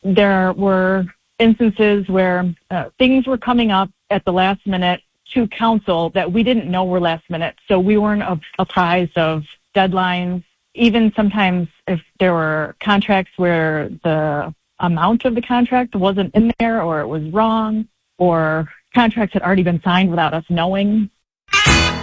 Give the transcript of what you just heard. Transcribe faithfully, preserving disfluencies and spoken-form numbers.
there were instances where uh, things were coming up at the last minute to council that we didn't know were last minute. So we weren't apprised of deadlines. Even sometimes if there were contracts where the amount of the contract wasn't in there or it was wrong, or contracts had already been signed without us knowing.